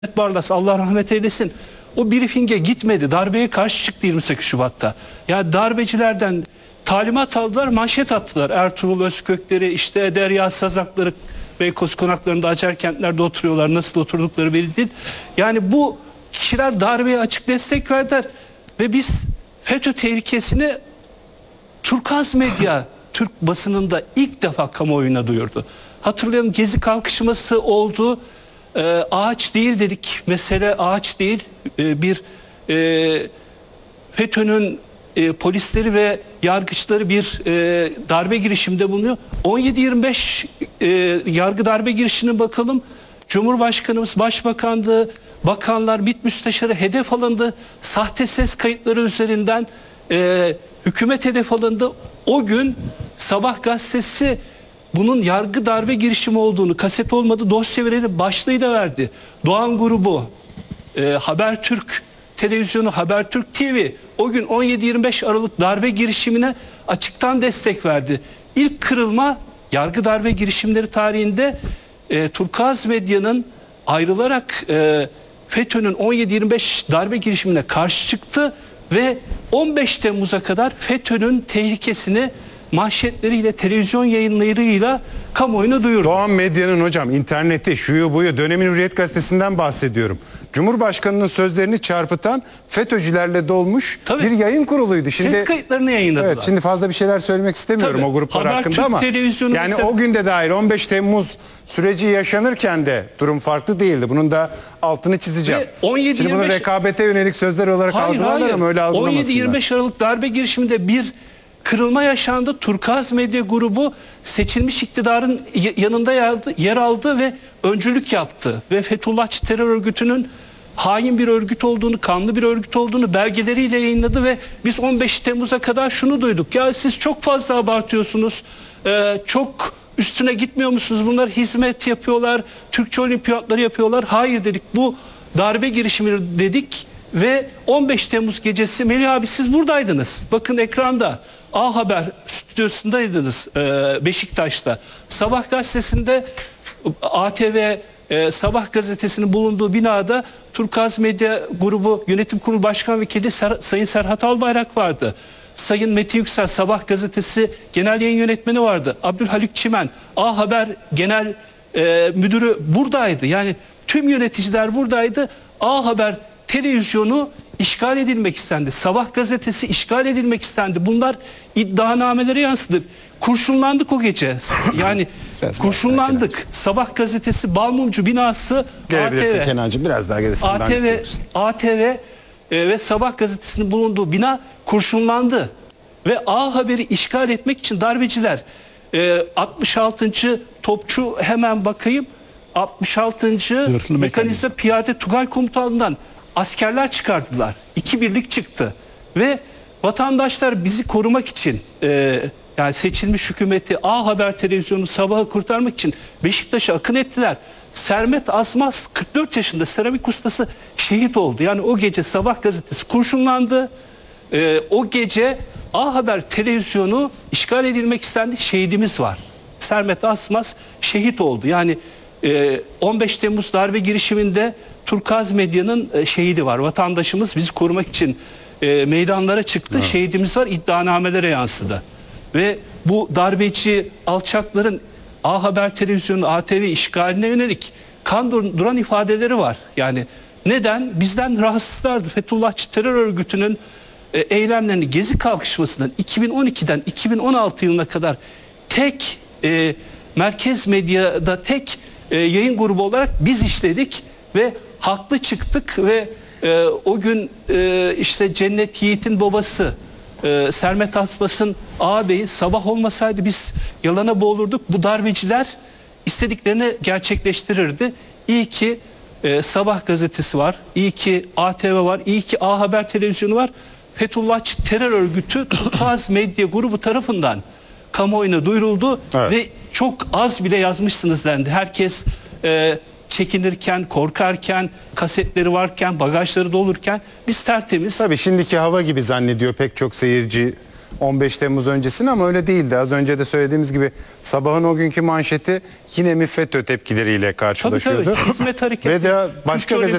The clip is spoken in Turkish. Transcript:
Barlas Allah rahmet eylesin. O briefinge gitmedi. Darbeye karşı çıktı 28 Şubat'ta. Yani darbecilerden talimat aldılar, manşet attılar. Ertuğrul Özkökleri, işte Derya Sazakları, Beykoz konaklarında, Acarkentler'de oturuyorlar. Nasıl oturdukları belli değil. Yani bu kişiler darbeye açık destek verdiler. Ve biz FETÖ tehlikesini Turkuaz Medya, Türk basınında ilk defa kamuoyuna duyurdu. Hatırlayalım, Gezi kalkışması oldu. Ağaç değil dedik. Mesele ağaç değil. FETÖ'nün polisleri ve yargıçları bir darbe girişiminde bulunuyor. 17-25 yargı darbe girişimine bakalım. Cumhurbaşkanımız, Başbakanlığı, bakanlar, MİT müsteşarı hedef alındı. Sahte ses kayıtları üzerinden hükümet hedef alındı. O gün Sabah gazetesi bunun yargı darbe girişimi olduğunu, kaset olmadı, dosya verelim başlığıyla verdi. Doğan grubu, Habertürk televizyonu, Habertürk TV o gün 17-25 Aralık darbe girişimine açıktan destek verdi. İlk kırılma yargı darbe girişimleri tarihinde Turkuaz Medya'nın ayrılarak FETÖ'nün 17-25 darbe girişimine karşı çıktı ve 15 Temmuz'a kadar FETÖ'nün tehlikesini manşetleriyle, televizyon yayınlarıyla kamuoyuna duyurdu. Doğan Medya'nın hocam interneti, şuyu buyu, dönemin Hürriyet gazetesinden bahsediyorum. Cumhurbaşkanının sözlerini çarpıtan FETÖ'cülerle dolmuş bir yayın kuruluydu. Şimdi ses kayıtlarını yayınladılar. Evet, şimdi fazla bir şeyler söylemek istemiyorum o gruplar hakkında ama yani mesela, o günde dahil 15 Temmuz süreci yaşanırken de durum farklı değildi. Bunun da altını çizeceğim. Şimdi bunu rekabete yönelik sözler olarak algılarlar ama öyle algılamasınlar. 17-25 Aralık darbe girişiminde bir kırılma yaşandı. Turkuaz Medya grubu seçilmiş iktidarın yanında yer aldı ve öncülük yaptı. Ve Fethullahçı terör örgütünün hain bir örgüt olduğunu, kanlı bir örgüt olduğunu belgeleriyle yayınladı ve biz 15 Temmuz'a kadar şunu duyduk. Ya siz çok fazla abartıyorsunuz. Çok üstüne gitmiyor musunuz? Bunlar hizmet yapıyorlar. Türkçe olimpiyatları yapıyorlar. Hayır dedik. Bu darbe girişimi dedik. Ve 15 Temmuz gecesi Melih abi siz buradaydınız. Bakın ekranda A Haber stüdyosundaydınız Beşiktaş'ta. Sabah gazetesinde ATV Sabah gazetesinin bulunduğu binada Turkuaz Medya Grubu Yönetim Kurulu Başkan Vekili Sayın Serhat Albayrak vardı. Sayın Metin Yüksel Sabah gazetesi genel yayın yönetmeni vardı. Abdülhalik Çimen A Haber genel müdürü buradaydı. Yani tüm yöneticiler buradaydı. A Haber televizyonu işgal edilmek istendi. Sabah gazetesi işgal edilmek istendi. Bunlar iddianamelere yansıdı. Kurşunlandık o gece. Yani kurşunlandık. Sabah gazetesi Balmumcu binası, ATV, Kenancığım biraz daha ATV ve Sabah gazetesinin bulunduğu bina kurşunlandı. Ve A Haber'i işgal etmek için darbeciler 66. Topçu, hemen bakayım, 66. Mekanize Piyade Tugay Komutanlığı'ndan askerler çıkardılar. 2 birlik çıktı. Ve vatandaşlar bizi korumak için yani seçilmiş hükümeti, A Haber televizyonu, Sabah'ı kurtarmak için Beşiktaş'a akın ettiler. Sermet Asmaz 44 yaşında seramik ustası şehit oldu. Yani o gece Sabah gazetesi kurşunlandı. O gece A Haber televizyonu işgal edilmek istendi. Şehidimiz var. Sermet Asmaz şehit oldu. Yani 15 Temmuz darbe girişiminde Turkuaz Medya'nın şehidi var. Vatandaşımız bizi korumak için meydanlara çıktı. Evet. Şehidimiz var. İddianamelere yansıdı. Ve bu darbeci alçakların A Haber televizyonu, ATV işgaline yönelik kan duran ifadeleri var. Yani neden? Bizden rahatsızlardı. Fethullahçı terör örgütünün eylemlerini, Gezi kalkışmasından 2012'den 2016 yılına kadar tek merkez medyada tek yayın grubu olarak biz işledik ve haklı çıktık ve o gün işte Cennet Yiğit'in babası Sermet Asmas'ın ağabeyi Sabah olmasaydı biz yalana boğulurduk. Bu darbeciler istediklerini gerçekleştirirdi. İyi ki Sabah gazetesi var, iyi ki ATV var, iyi ki A Haber televizyonu var. Fethullahçı terör örgütü Turkuaz Medya grubu tarafından kamuoyuna duyuruldu. Evet. Ve çok az bile yazmışsınız dendi. Herkes çekinirken, korkarken, kasetleri varken, bagajları dolurken biz tertemiz. Tabii şimdiki hava gibi zannediyor pek çok seyirci. 15 Temmuz öncesini, ama öyle değildi. Az önce de söylediğimiz gibi Sabah'ın o günkü manşeti yine mi FETÖ tepkileriyle karşılaşıyordu. Tabii, hizmet hareketi. Ve de başka